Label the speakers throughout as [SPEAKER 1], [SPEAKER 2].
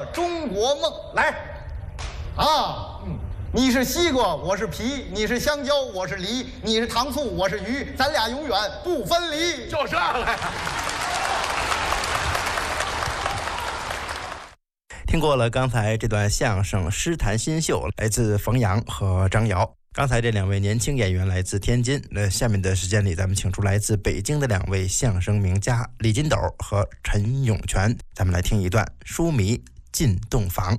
[SPEAKER 1] 中国梦。来，你是西瓜，我是皮；你是香蕉，我是梨；你是糖醋，我是鱼，咱俩永远不分离。
[SPEAKER 2] 就上来。
[SPEAKER 3] 听过了刚才这段相声《诗坛新秀》，来自冯阳和张瑶。刚才这两位年轻演员来自天津，下面的时间里，咱们请出来自北京的两位相声名家李金斗和陈永泉，咱们来听一段书迷进洞房。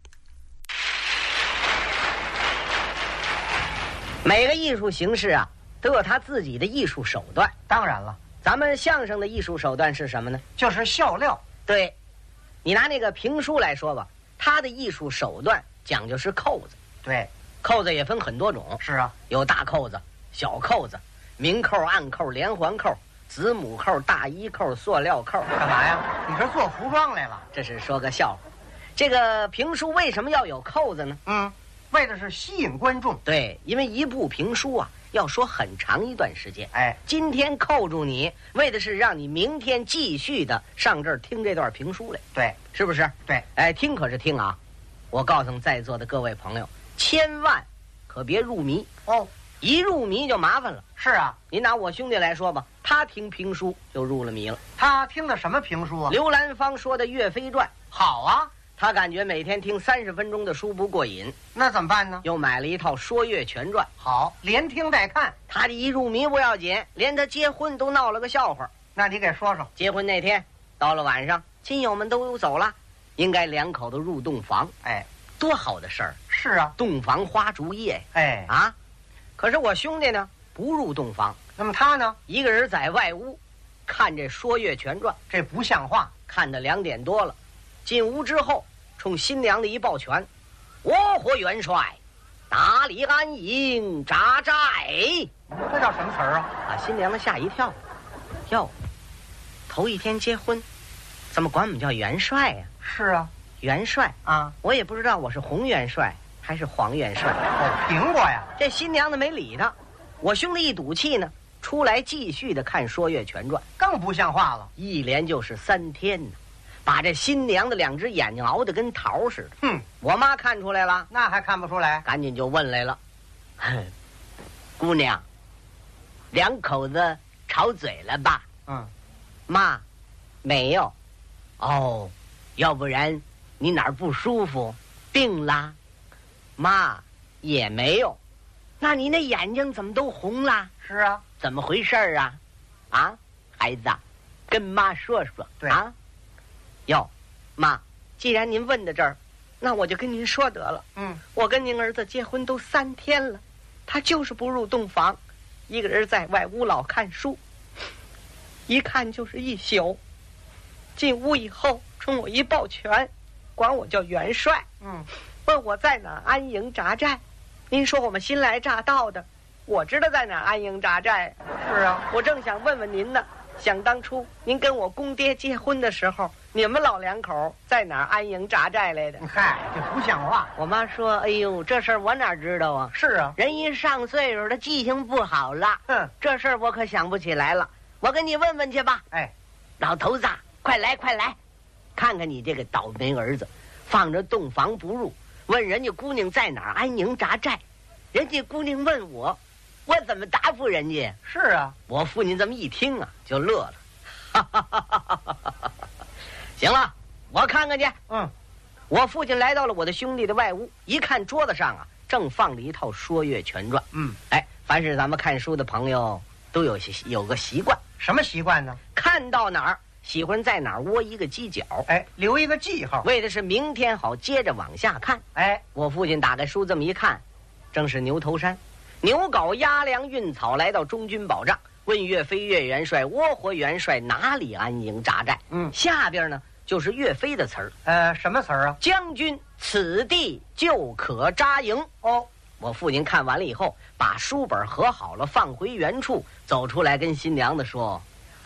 [SPEAKER 4] 每个艺术形式啊，都有他自己的艺术手段。
[SPEAKER 5] 当然了，
[SPEAKER 4] 咱们相声的艺术手段是什么呢？
[SPEAKER 5] 就是笑料。
[SPEAKER 4] 对，你拿那个评书来说吧，它的艺术手段讲究是扣子。
[SPEAKER 5] 对，
[SPEAKER 4] 扣子也分很多种。
[SPEAKER 5] 是啊，
[SPEAKER 4] 有大扣子、小扣子、明扣、暗扣、连环扣、子母扣、大衣扣、塑料扣。
[SPEAKER 5] 干嘛呀？你这做服装来了？
[SPEAKER 4] 这是说个笑话。这个评书为什么要有扣子呢？
[SPEAKER 5] 为的是吸引观众。
[SPEAKER 4] 对，因为一部评书啊，要说很长一段时间。今天扣住你，为的是让你明天继续的上这儿听这段评书来。
[SPEAKER 5] 对，
[SPEAKER 4] 是不是？
[SPEAKER 5] 对。
[SPEAKER 4] 听可是听啊！我告诉在座的各位朋友，千万可别入迷哦，一入迷就麻烦了。
[SPEAKER 5] 是啊，
[SPEAKER 4] 您拿我兄弟来说吧，他听评书就入了迷了。
[SPEAKER 5] 他听的什么评书啊？
[SPEAKER 4] 刘兰芳说的《岳飞传》。
[SPEAKER 5] 好啊。
[SPEAKER 4] 他感觉每天听30分钟的书不过瘾，
[SPEAKER 5] 那怎么办呢？
[SPEAKER 4] 又买了一套《说岳全传》。
[SPEAKER 5] 好，连听带看。
[SPEAKER 4] 他这一入迷不要紧，连他结婚都闹了个笑话。
[SPEAKER 5] 那你给说说。
[SPEAKER 4] 结婚那天到了晚上，亲友们都走了，应该两口子入洞房。多好的事儿！
[SPEAKER 5] 是啊，
[SPEAKER 4] 洞房花烛夜。可是我兄弟呢，不入洞房。
[SPEAKER 5] 那么他呢，
[SPEAKER 4] 一个人在外屋看这《说岳全传》，
[SPEAKER 5] 这不像话。
[SPEAKER 4] 看到2点多了，进屋之后，冲新娘的一抱拳：“我和元帅打理安营扎寨。”
[SPEAKER 5] 这叫什么词儿啊？
[SPEAKER 4] 把新娘子吓一跳。哟，头一天结婚，怎么管我们叫元帅呀？
[SPEAKER 5] 是啊，
[SPEAKER 4] 元帅
[SPEAKER 5] 啊，
[SPEAKER 4] 我也不知道我是红元帅还是黄元帅。
[SPEAKER 5] 苹果呀！
[SPEAKER 4] 这新娘子没理他。我兄弟一赌气呢，出来继续的看《说岳全传》，
[SPEAKER 5] 更不像话了。
[SPEAKER 4] 一连就是3天呢，把这新娘的2只眼睛熬得跟桃似的。我妈看出来了，
[SPEAKER 5] 那还看不出来？
[SPEAKER 4] 赶紧就问来了：“姑娘，两口子吵嘴了吧？”妈，没有。哦，要不然你哪儿不舒服？病啦？妈，也没有。那你那眼睛怎么都红了？
[SPEAKER 5] 是啊，
[SPEAKER 4] 怎么回事啊？孩子，跟妈说说。
[SPEAKER 5] 对
[SPEAKER 4] 啊。哟，妈，既然您问到这儿，那我就跟您说得了。我跟您儿子结婚都3天了，他就是不入洞房，一个人在外屋老看书，一看就是一宿。进屋以后，冲我一抱拳，管我叫元帅。问我在哪儿安营扎寨。您说我们新来乍到的，我知道在哪儿安营扎寨。
[SPEAKER 5] 是啊，
[SPEAKER 4] 我正想问问您呢。想当初您跟我公爹结婚的时候，你们老2口在哪儿安营扎寨来的？
[SPEAKER 5] 嗨，这不像话。
[SPEAKER 4] 我妈说：“哎呦，这事儿我哪知道啊？”
[SPEAKER 5] 是啊，
[SPEAKER 4] 人一上岁数，他记性不好了。这事儿我可想不起来了。我跟你问问去吧。老头子，快来快来，看看你这个倒霉儿子，放着洞房不入，问人家姑娘在哪儿安营扎寨，人家姑娘问我，我怎么答复人家？
[SPEAKER 5] 是啊，
[SPEAKER 4] 我父亲这么一听啊，就乐了。行了，我看看去。我父亲来到了我的兄弟的外屋，一看桌子上啊，正放着一套《说岳全传》。凡是咱们看书的朋友都有个习惯。
[SPEAKER 5] 什么习惯呢？
[SPEAKER 4] 看到哪儿喜欢在哪儿窝一个犄角，
[SPEAKER 5] 留一个记号，
[SPEAKER 4] 为的是明天好接着往下看。我父亲打开书这么一看，正是牛头山，牛皋押粮运草来到中军保障，问岳飞岳元帅窝活元帅哪里安营扎寨。下边呢就是岳飞的词儿。
[SPEAKER 5] 什么词儿啊？
[SPEAKER 4] 将军此地就可扎营。我父亲看完了以后，把书本合好了，放回原处，走出来跟新娘子说：“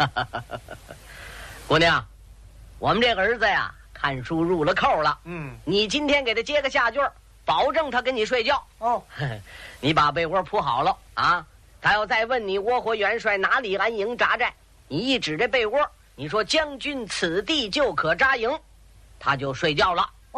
[SPEAKER 4] 姑娘，我们这个儿子呀，看书入了扣了。你今天给他接个下句，保证他跟你睡觉。你把被窝铺好了啊。他要再问你窝活元帅哪里安营扎寨，你一指这被窝，你说将军此地就可扎营，他就睡觉了。